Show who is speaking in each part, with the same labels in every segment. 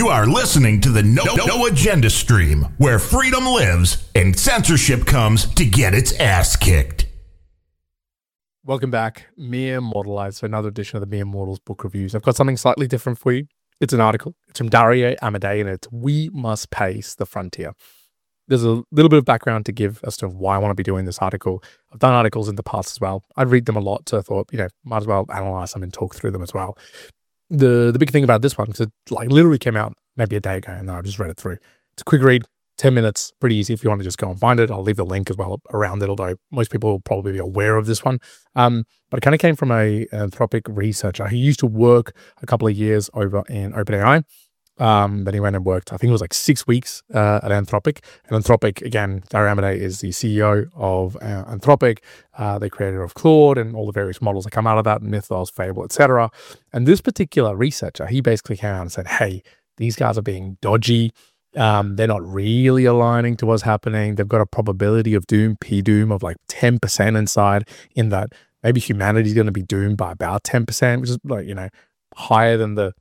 Speaker 1: You are listening to the No Agenda stream, where freedom lives and censorship comes to get its ass kicked.
Speaker 2: Welcome back, Mere Mortalites, to another edition of the Mere Mortals book reviews. I've got something slightly different for you. It's an article. It's from Dario Amodei, and it's We Must Pace the Frontier. There's a little bit of background to give as to why I want to be doing this article. I've done articles in the past as well. I read them a lot, so I thought, might as well analyze them and talk through them as well. The big thing about this one is it literally came out maybe a day ago, and I just read it through. It's a quick read, 10 minutes, pretty easy if you want to just go and find it. I'll leave the link as well around it, although most people will probably be aware of this one. But it kind of came from an Anthropic researcher who used to work a couple of years over in OpenAI. Then he went and worked, I think it was 6 weeks at Anthropic. And Anthropic, again, Dario Amodei is the CEO of Anthropic, the creator of Claude and all the various models that come out of that, Mythos, Fable, etc. And this particular researcher, he basically came out and said, hey, these guys are being dodgy. They're not really aligning to what's happening. They've got a probability of doom, P-doom, of 10% inside, in that maybe humanity's going to be doomed by about 10%, which is higher than the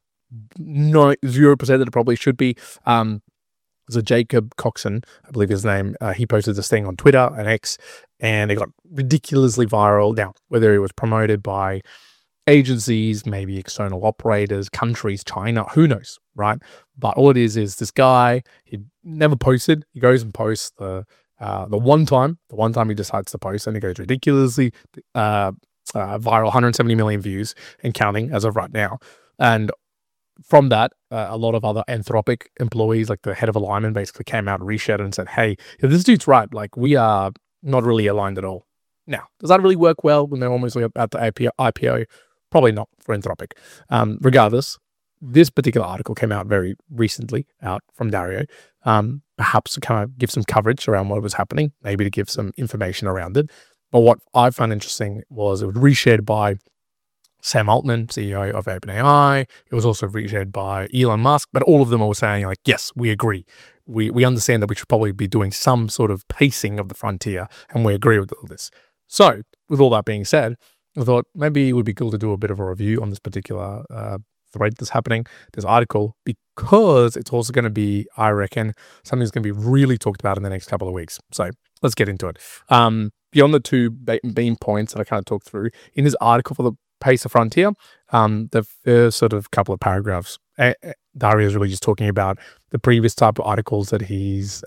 Speaker 2: 0% that it probably should be. So Jacob Coxon, I believe his name, he posted this thing on Twitter and X, and it got ridiculously viral. Now, whether it was promoted by agencies, maybe external operators, countries, China, who knows, right? But all it is this guy, he never posted. He goes and posts the one time he decides to post, and it goes ridiculously viral, 170 million views and counting as of right now. And from that, a lot of other Anthropic employees, like the head of alignment, basically came out and reshared and said, hey, this dude's right. We are not really aligned at all. Now, does that really work well when they're almost at the IPO? Probably not for Anthropic. Regardless, this particular article came out very recently out from Dario, perhaps to kind of give some coverage around what was happening, maybe to give some information around it. But what I found interesting was it was reshared by Sam Altman, CEO of OpenAI. It was also reshared by Elon Musk, but all of them were saying yes, we agree. We understand that we should probably be doing some sort of pacing of the frontier, and we agree with all this. So with all that being said, I thought maybe it would be cool to do a bit of a review on this particular thread that's happening, this article, because it's also going to be, I reckon, something that's going to be really talked about in the next couple of weeks. So let's get into it. Beyond the two main points that I kind of talked through, in this article for the Pace the Frontier, the first sort of couple of paragraphs, Dario is really just talking about the previous type of articles that he's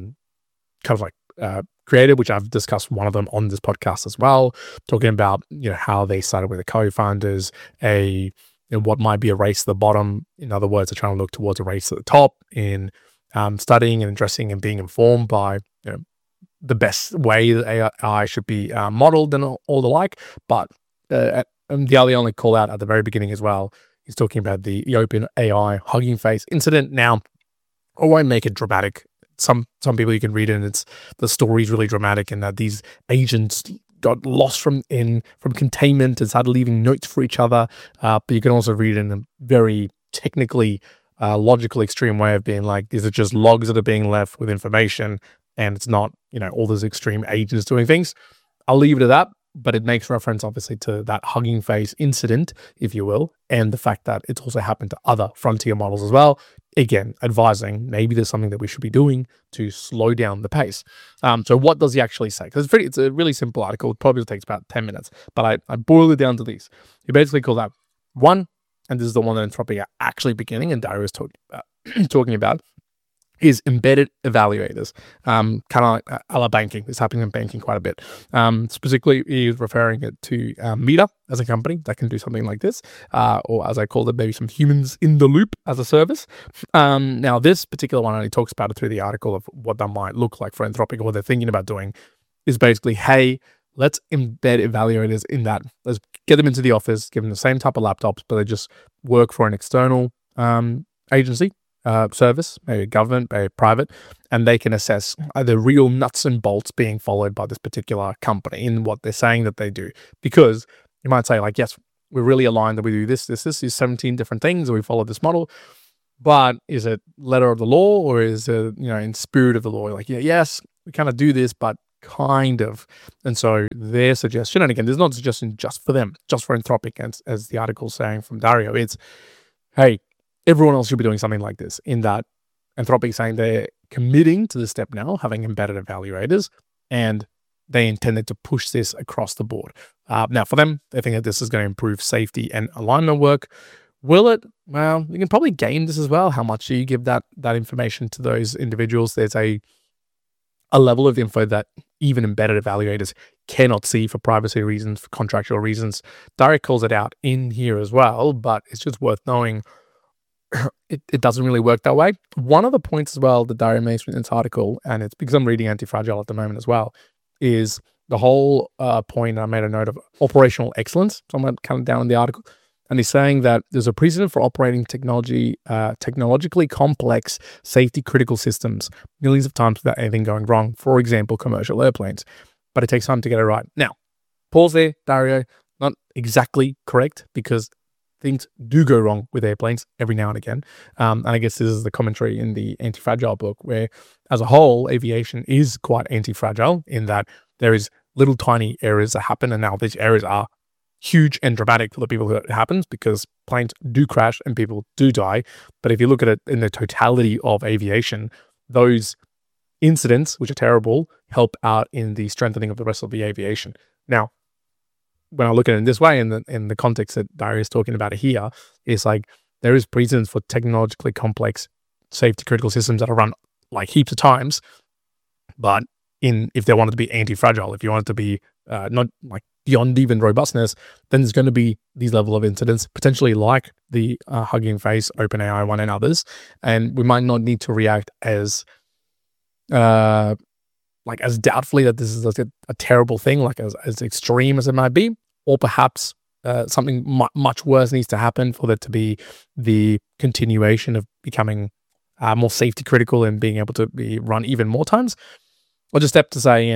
Speaker 2: created, which I've discussed one of them on this podcast as well, talking about how they started with the co-founders, what might be a race at the bottom. In other words, they're trying to look towards a race at the top in studying and addressing and being informed by the best way that AI should be modeled and all the like. But and the only call out at the very beginning as well is talking about the OpenAI Hugging Face incident. Now, I won't make it dramatic. Some people, you can read it, and the story's really dramatic in that these agents got lost from containment and started leaving notes for each other. But you can also read it in a very technically logical extreme way of being these are just logs that are being left with information, and it's not all those extreme agents doing things. I'll leave it at that. But it makes reference, obviously, to that Hugging Face incident, if you will, and the fact that it's also happened to other frontier models as well. Again, advising maybe there's something that we should be doing to slow down the pace. So what does he actually say? Because it's a really simple article. It probably takes about 10 minutes, but I boil it down to these. He basically calls out one, and this is the one that Anthropic are actually beginning, and Dario is talking about, is embedded evaluators, kind of like a la banking. This happens in banking quite a bit. Specifically, he's referring it to Meta as a company that can do something like this, or as I call it, maybe some humans in the loop as a service. Now, this particular one only talks about it through the article of what that might look like for Anthropic, or what they're thinking about doing, is basically, hey, let's embed evaluators in that. Let's get them into the office, give them the same type of laptops, but they just work for an external agency, service, maybe government, maybe private, and they can assess the real nuts and bolts being followed by this particular company in what they're saying that they do. Because you might say yes, we're really aligned that we do this is 17 different things, and we follow this model, but is it letter of the law, or is it, in spirit of the law? Yes, we kind of do this, but kind of. And so their suggestion, and again, there's not a suggestion just for them, just for Anthropic, as the article's saying from Dario, it's, hey, everyone else should be doing something like this, in that Anthropic saying they're committing to the step now, having embedded evaluators, and they intended to push this across the board. Now, for them, they think that this is going to improve safety and alignment work. Will it? Well, you can probably game this as well. How much do you give that information to those individuals? There's a level of info that even embedded evaluators cannot see for privacy reasons, for contractual reasons. Dario calls it out in here as well, but it's just worth knowing it doesn't really work that way. One of the points as well that Dario makes in this article, and it's because I'm reading Antifragile at the moment as well, is the whole point. I made a note of operational excellence. So I'm going to come down in the article. And he's saying that there's a precedent for operating technologically complex safety critical systems millions of times without anything going wrong. For example, commercial airplanes. But it takes time to get it right. Now, pause there, Dario. Not exactly correct, because things do go wrong with airplanes every now and again. And I guess this is the commentary in the Antifragile book, where as a whole, aviation is quite anti-fragile in that there is little tiny errors that happen. And now these errors are huge and dramatic for the people who it happens, because planes do crash and people do die. But if you look at it in the totality of aviation, those incidents, which are terrible, help out in the strengthening of the rest of the aviation. Now, when I look at it in this way, in the context that Dario is talking about it here, is like there is precedence for technologically complex safety critical systems that are run like heaps of times, but if they wanted to be anti-fragile, if you want it to be not like beyond even robustness, then there's going to be these level of incidents, potentially like the Hugging Face, OpenAI one, and others, and we might not need to react as doubtfully that this is a terrible thing, like as extreme as it might be, or perhaps something much worse needs to happen for there to be the continuation of becoming more safety critical and being able to be run even more times. I'll just step to say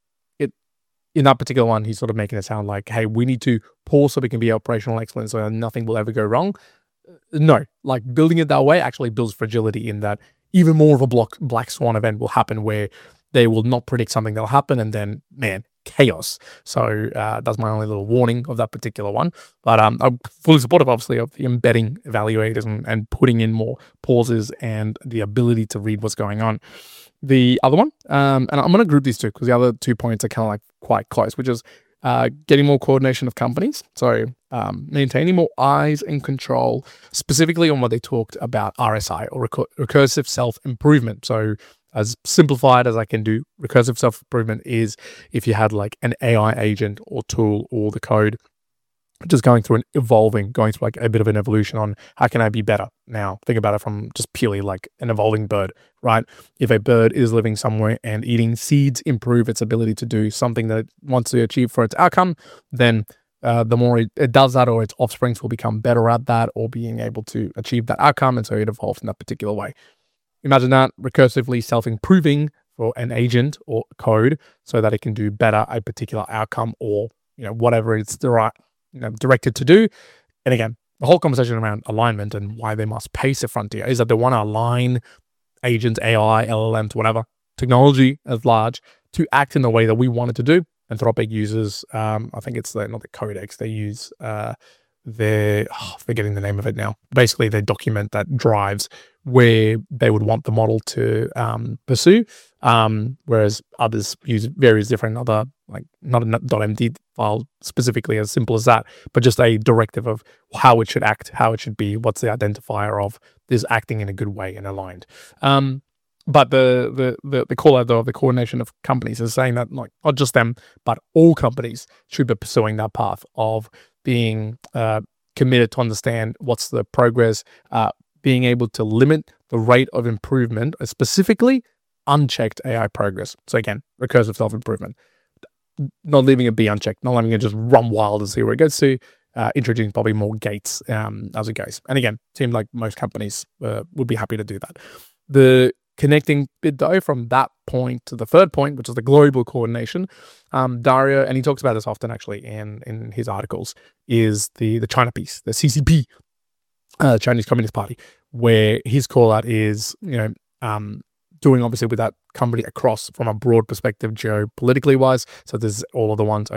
Speaker 2: in that particular one, he's sort of making it sound like, hey, we need to pause so we can be operational excellence so nothing will ever go wrong. No, like building it that way actually builds fragility, in that even more of a black swan event will happen where they will not predict something that'll happen, and then, man, chaos. So that's my only little warning of that particular one. But I'm fully supportive, obviously, of the embedding evaluators and putting in more pauses and the ability to read what's going on. The other one, and I'm going to group these two because the other 2 points are kind of like quite close, which is getting more coordination of companies. So maintaining more eyes and control, specifically on what they talked about, RSI, or recursive self-improvement. So as simplified as I can do, recursive self-improvement is if you had like an AI agent or tool or the code just going through going through like a bit of an evolution on how can I be better. Now, think about it from just purely like an evolving bird, right? If a bird is living somewhere and eating seeds improve its ability to do something that it wants to achieve for its outcome, then the more it does that, or its offsprings will become better at that, or being able to achieve that outcome. And so it evolves in that particular way. Imagine that recursively self-improving for an agent or code so that it can do better a particular outcome, or whatever it's directed to do. And again, the whole conversation around alignment and why they must pace the frontier is that they want to align agents, AI, LLMs, whatever, technology as large to act in the way that we want it to do. Anthropic uses, I think it's not the Codex, they use forgetting the name of it now. Basically, they document that drives where they would want the model to pursue, whereas others use various different other, like not a .md file specifically as simple as that, but just a directive of how it should act, how it should be, what's the identifier of this acting in a good way and aligned. But the call out though of the coordination of companies is saying that like not just them, but all companies should be pursuing that path of being committed to understand what's the progress, being able to limit the rate of improvement, specifically unchecked AI progress. So again, recursive self-improvement, not leaving it be unchecked, not letting it just run wild and see where it goes to, introducing probably more gates as it goes. And again, seems like most companies would be happy to do that. The connecting bit though from that point to the third point, which is the global coordination, Dario, and he talks about this often actually in his articles, is the China piece, the CCP, Chinese Communist Party, where his call out is, doing obviously with that company across from a broad perspective geopolitically wise. So there's all of the ones